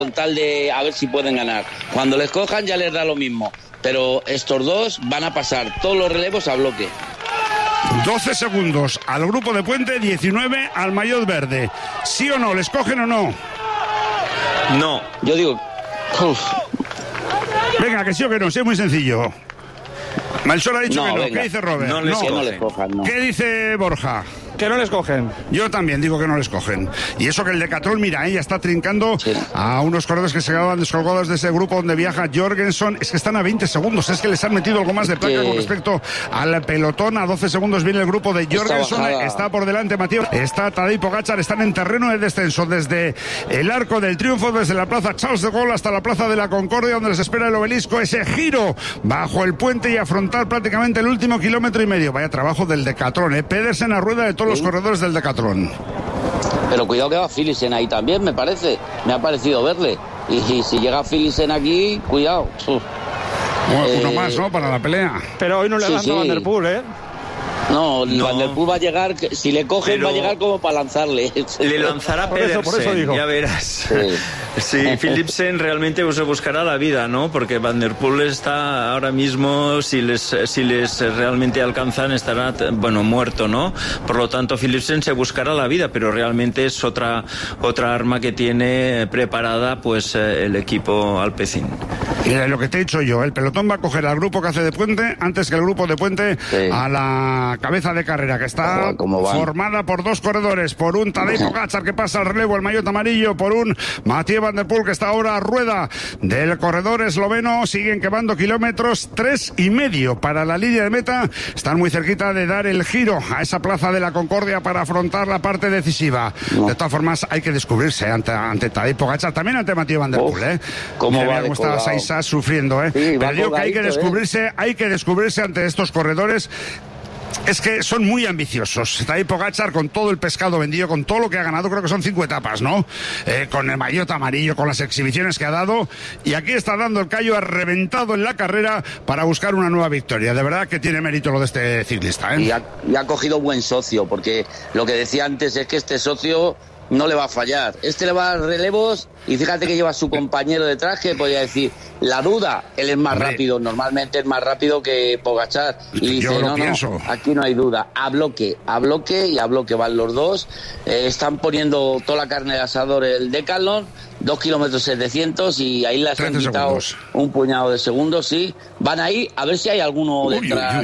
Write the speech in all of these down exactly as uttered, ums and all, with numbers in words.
con tal de a ver si pueden ganar. Cuando les cojan ya les da lo mismo. Pero estos dos van a pasar todos los relevos a bloque. doce segundos al grupo de Puente, diecinueve al maillot verde. ¿Sí o no? ¿Les cogen o no? No. Yo digo... Uf. Venga, que sí o que no, sí, es muy sencillo. Malsol ha dicho No, que no. venga. ¿Qué dice Robert? No les Que cogen. no les cojan, no. ¿Qué dice Borja? Que no les cogen. Yo también digo que no les cogen. Y eso que el Decathlon, mira, ella está trincando Sí. a unos corredores que se quedaban descolgados de ese grupo donde viaja Jorgensen. Es que están a veinte segundos. Es que les han metido algo más de placa Que- con respecto al pelotón. A doce segundos viene el grupo de Esta Jorgensen. bajada. Está por delante Matías. Está Tadej Pogačar. Están en terreno de descenso desde el Arco del Triunfo, desde la plaza Charles de Gaulle hasta la plaza de la Concordia, donde les espera el obelisco. Ese giro bajo el puente y afrontar prácticamente el último kilómetro y medio. Vaya trabajo del Decathlon, ¿eh? Pedersen a rueda de todos los corredores del Decathlon. Pero cuidado que va Philipsen ahí también, me parece. Me ha parecido verle. Y, y si llega Philipsen aquí, cuidado. Uf. Uno Eh, más, ¿no? Para la pelea. Pero hoy no le Sí, dan a Van sí. der Poel, ¿eh? No, No. Van der Poel va a llegar, que- si le cogen Pero- va a llegar como para lanzarle. Le lanzará Por eso, Pedersen, por eso digo. ya verás. Sí. Sí, Philipsen realmente se buscará la vida, ¿no? Porque Van der Poel está ahora mismo, si les, si les realmente alcanzan, estará, bueno, muerto, ¿no? Por lo tanto, Philipsen se buscará la vida, pero realmente es otra, otra arma que tiene preparada, pues, eh, el equipo Alpecin. Mira, lo que te he dicho yo, el pelotón va a coger al grupo que hace de Puente antes que el grupo de Puente Sí. a la cabeza de carrera, que está Joder, cómo van. formada por dos corredores, por un Tadej Pogačar que pasa al relevo, el maillot amarillo, por un Mathieu Van der Poel que está ahora a rueda del corredor esloveno. Siguen quemando kilómetros, tres y medio para la línea de meta. Están muy cerquita de dar el giro a esa plaza de la Concordia para afrontar la parte decisiva. No. De todas formas, hay que descubrirse ante, ante Tadej Pogačar, también ante Mathieu Van der Uf, Poel, ¿eh? cómo Mira, va mira de cómo está colgado. Saisa sufriendo, ¿eh? Sí, va Pero digo que hay que colgadito, ¿eh? descubrirse, hay que descubrirse ante estos corredores. Es que son muy ambiciosos. Tadej Pogačar con todo el pescado vendido, con todo lo que ha ganado, creo que son cinco etapas, ¿no? Eh, con el maillot amarillo, con las exhibiciones que ha dado. Y aquí está dando el callo, ha reventado en la carrera para buscar una nueva victoria. De verdad que tiene mérito lo de este ciclista, ¿eh? Y ha, y ha cogido buen socio, porque lo que decía antes es que este socio no le va a fallar. Este le va a dar relevos y fíjate que lleva a su compañero detrás, que podría decir, la duda, él es más Hombre. rápido, normalmente es más rápido que Pogačar. Y Yo dice, lo no, pienso. no, aquí no hay duda. A bloque, a bloque y a bloque van los dos. Eh, están poniendo toda la carne de asador el Decathlon, dos kilómetros setecientos y ahí les han trece quitado segundos. un puñado de segundos, sí. Van ahí a ver si hay alguno Uy, uy, detrás. uy.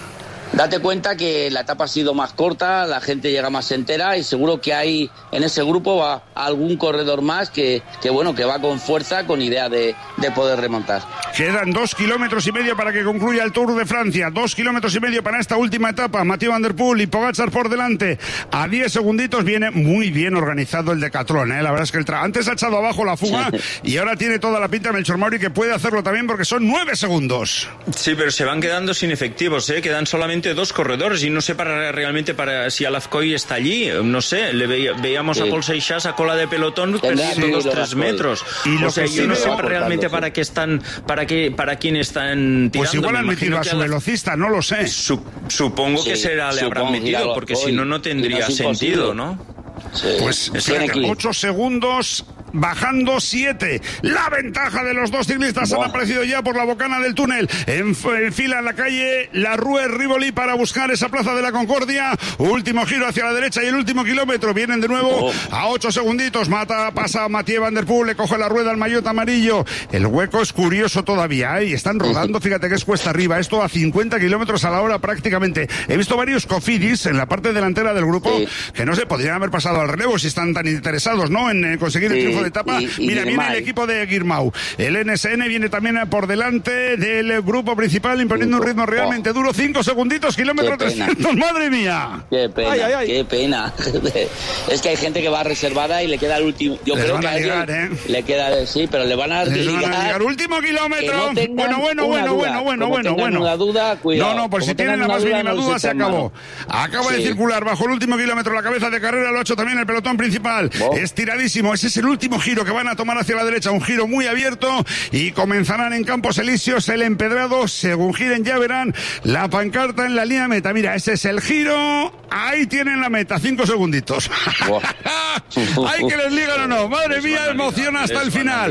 Date cuenta que la etapa ha sido más corta, la gente llega más entera y seguro que hay en ese grupo va algún corredor más que, que bueno, que va con fuerza, con idea de, de poder remontar. Quedan dos kilómetros y medio para que concluya el Tour de Francia. Dos kilómetros y medio para esta última etapa. Mathieu Van der Poel y Pogačar por delante. A diez segunditos viene muy bien organizado el Decathlon, ¿eh? La verdad es que el tra... antes ha echado abajo la fuga y ahora tiene toda la pinta Melchor Mauri que puede hacerlo también porque son nueve segundos. Sí, pero se van quedando sin efectivos, ¿eh? Quedan solamente dos corredores y no sé para realmente para si Alafcoy está allí, no sé, le veía, veíamos Sí. a Paul Seixas a cola de pelotón Tendrá perdiendo sí, dos, lo tres Alafcoy. metros. Y lo o sea, que yo sí no veo- sé para- realmente sí. para qué están, para qué, para quién están tirando. Pues igual Me han imagino metido a que su la- velocista, no lo sé. Su- supongo que Sí, será le habrán supongo, metido, míralo, porque hoy. si no, no Y no tendría es imposible. sentido, ¿no? Sí. Pues Tiene que ir. ocho segundos, bajando siete. La ventaja de los dos ciclistas Buah. han aparecido ya por la bocana del túnel. En, en fila en la calle La Rue Rivoli para buscar esa plaza de la Concordia. Último giro hacia la derecha y el último kilómetro. Vienen de nuevo Oh. a ocho segunditos. Mata, pasa Mathieu Van der Poel, le coge la rueda al maillot amarillo. El hueco es curioso todavía, ¿eh? Y están rodando, fíjate que es cuesta arriba. Esto a cincuenta kilómetros a la hora prácticamente. He visto varios cofidis en la parte delantera del grupo Sí. que no se podrían haber pasado al relevo si están tan interesados, ¿no? En eh, conseguir el Sí, triunfo de etapa. y- y Mira, viene Girmay. el equipo de Girmau. El N S N viene también eh, por delante del grupo principal, imponiendo un Cinco. ritmo realmente duro. Cinco segunditos, kilómetro Qué pena. trescientos. ¡Madre mía! Qué pena, Ay, ay, ay. qué pena. Es que hay gente que va reservada y le queda el último. Yo Les creo van que a a ellos ligar, ¿eh? le queda, sí, pero le van a Les van a ligar. llegar. Último Que kilómetro. no tengan bueno, bueno, una bueno, duda. bueno, bueno, Como bueno, tengan bueno. una duda, cuidado. No, no, por Como si tienen tengan la más una duda, mínima no duda, les se echan acabó. mano. Acaba de Sí. circular bajo el último kilómetro la cabeza de carrera, lo ha hecho también el pelotón principal. Oh. Estiradísimo, ese es el último último giro que van a tomar hacia la derecha, un giro muy abierto, y comenzarán en Campos Elíseos el empedrado. Según giren ya verán la pancarta en la línea de meta. Mira, ese es el giro, ahí tienen la meta, cinco segunditos. Hay que les ligan o no, madre mía, emoción hasta el final.